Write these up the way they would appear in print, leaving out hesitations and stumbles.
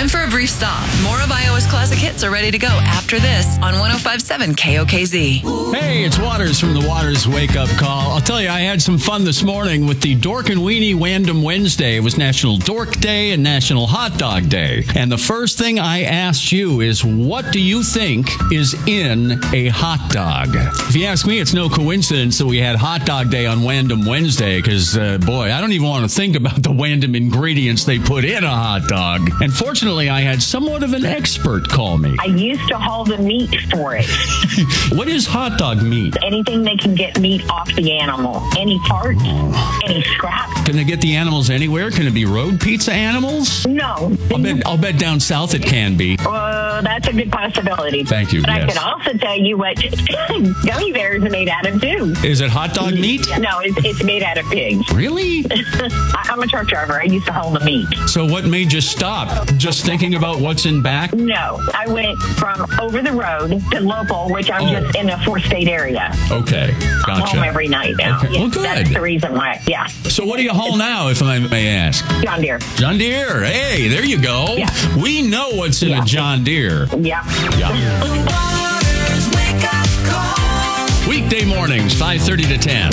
Time for a brief stop. More of Iowa's classic hits are ready to go after this on 105.7 KOKZ. Hey, it's Waters from the Waters Wake Up Call. I'll tell you, I had some fun this morning with the Dork and Weenie Wandom Wednesday. It was National Dork Day and National Hot Dog Day. And the first thing I asked you is, what do you think is in a hot dog? If you ask me, it's no coincidence that we had Hot Dog Day on Wandom Wednesday because, boy, I don't even want to think about the Wandom ingredients they put in a hot dog. And fortunately, I had somewhat of an expert call me. I used to haul the meat for it. What is hot dog meat? Anything they can get meat off the animal. Any parts, any scraps. Can they get the animals anywhere? Can it be road pizza animals? No. I'll bet down south it can be. That's a good possibility. Thank you. But yes. I can also tell you what gummy bears are made out of, too. Is it hot dog meat? No, it's made out of pigs. Really? I'm a truck driver. I used to haul the meat. So what made you stop? Just thinking about what's in back? No. I went from over the road to local, which I'm just in a 4-state area. Okay. Gotcha. I'm home every night now. Okay. Yeah, Well, good. That's the reason why. Yeah. So what do you haul now, if I may ask? John Deere. John Deere. Hey, there you go. Yeah. We know what's in a John Deere. Yeah. Weekday mornings, 5:30 to 10.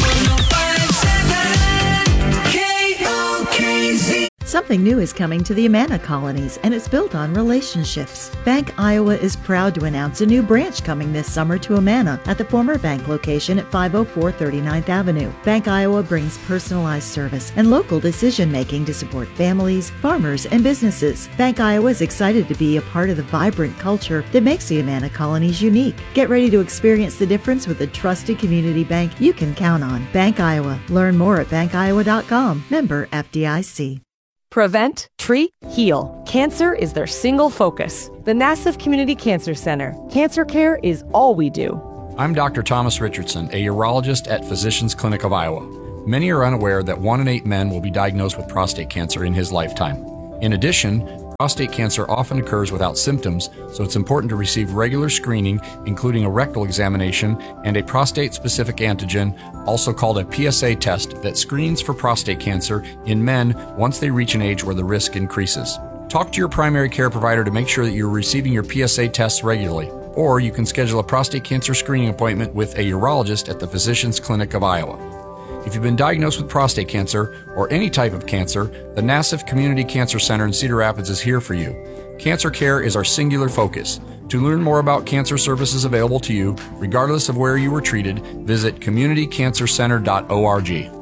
Something new is coming to the Amana colonies, and it's built on relationships. Bank Iowa is proud to announce a new branch coming this summer to Amana at the former bank location at 504 39th Avenue. Bank Iowa brings personalized service and local decision-making to support families, farmers, and businesses. Bank Iowa is excited to be a part of the vibrant culture that makes the Amana colonies unique. Get ready to experience the difference with a trusted community bank you can count on. Bank Iowa. Learn more at bankiowa.com. Member FDIC. Prevent, treat, heal. Cancer is their single focus. The Nassau Community Cancer Center. Cancer care is all we do. I'm Dr. Thomas Richardson, a urologist at Physicians Clinic of Iowa. Many are unaware that 1 in 8 men will be diagnosed with prostate cancer in his lifetime. In addition, prostate cancer often occurs without symptoms, so it's important to receive regular screening, including a rectal examination and a prostate-specific antigen, also called a PSA test, that screens for prostate cancer in men once they reach an age where the risk increases. Talk to your primary care provider to make sure that you're receiving your PSA tests regularly, or you can schedule a prostate cancer screening appointment with a urologist at the Physicians Clinic of Iowa. If you've been diagnosed with prostate cancer or any type of cancer, the Nassau Community Cancer Center in Cedar Rapids is here for you. Cancer care is our singular focus. To learn more about cancer services available to you, regardless of where you were treated, visit communitycancercenter.org.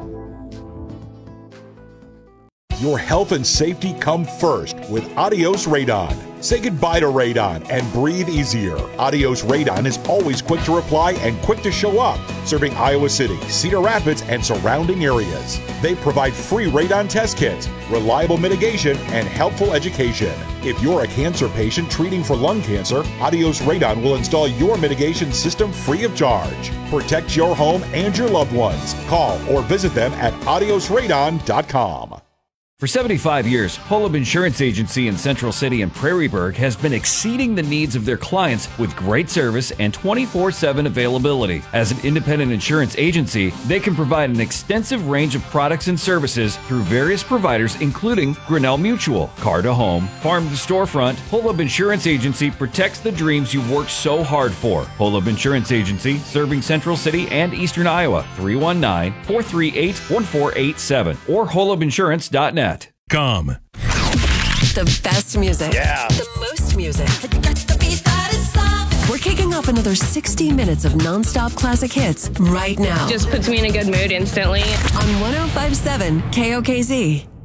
Your health and safety come first with Adios Radon. Say goodbye to radon and breathe easier. Adios Radon is always quick to reply and quick to show up, serving Iowa City, Cedar Rapids, and surrounding areas. They provide free radon test kits, reliable mitigation, and helpful education. If you're a cancer patient treating for lung cancer, Adios Radon will install your mitigation system free of charge. Protect your home and your loved ones. Call or visit them at adiosradon.com. For 75 years, Holub Insurance Agency in Central City and Prairieburg has been exceeding the needs of their clients with great service and 24/7 availability. As an independent insurance agency, they can provide an extensive range of products and services through various providers, including Grinnell Mutual, Car to Home, Farm to Storefront. Holub Insurance Agency protects the dreams you worked so hard for. Holub Insurance Agency, serving Central City and Eastern Iowa, 319-438-1487 or holubinsurance.net. The best music. Yeah. The most music. We're kicking off another 60 minutes of nonstop classic hits right now. Just puts me in a good mood instantly. On 105.7 KOKZ.